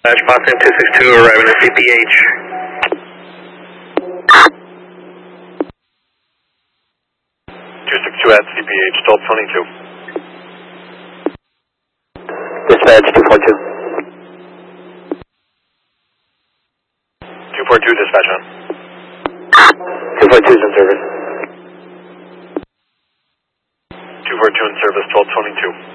Boston 262 arriving at CPH. At CPH, 1222. Dispatch 242. 242, dispatch on. 242 is in service. 242 in service, 1222.